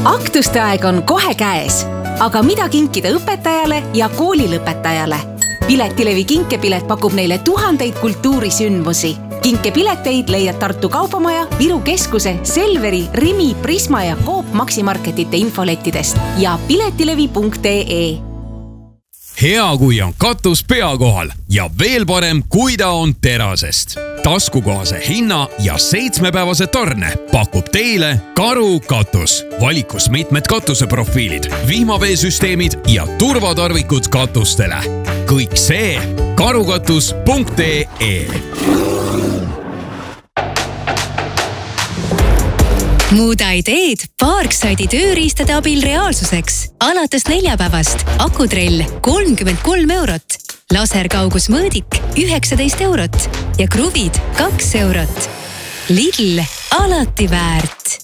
Aktuste aeg on kohe käes, aga mida kinkida õpetajale ja koolilõpetajale? Piletilevi kinkepilet pakub neile tuhandeid kultuurisündmusi. Kinkepileteid leiad Tartu Kaubamaja, Viru Keskuse, Selveri, Rimi, Prisma ja Coop Maximarketite infolettidest ja piletilevi.ee. Hea, kui on katus pea kohal ja veel parem, kui ta on terasest. Taskukohase hinna ja 7-päevase tarne pakub teile Karu katus. Valikus mitmed katuseprofiilid, vihmaveesüsteemid ja turvatarvikud katustele. Kõik see karukatus.ee. Muuda ideed Parksidi tööriistade abil reaalsuseks. Alates 4 päevast akutrell 33 eurot, laserkaugusmõõdik 19 eurot ja kruvid 2 eurot. Lidl, alati väärt.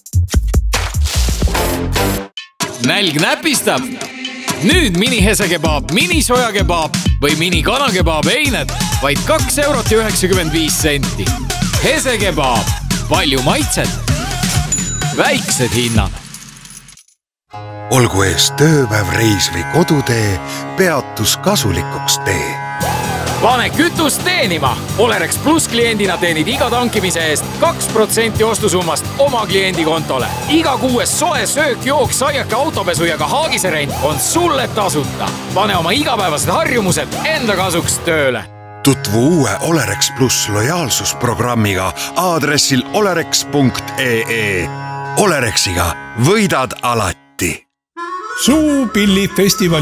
Nälg näpistab? Nüüd mini-hesekebaab, mini-sojakebaab või mini-kanakebaab eined vaid 2 eurot ja 95 senti. Hesekebaab, palju maitset, väiksed hinnad. Olgu ees tööpäev, reis või kodutee, peatus kasulikuks tee. Pane kütust teenima! Olerex Plus kliendina teenid iga tankimise eest 2% ostusummast oma kliendi kontole. Iga 6 soe söök, jook, saiake, autopesu ja ka haagiserent on sulle tasuta. Pane oma igapäevased harjumused enda kasuks tööle. Tutvu uue Olerex Plus lojaalsusprogrammiga aadressil olerex.ee. Olerexiga võidad alati. Suupillifestivali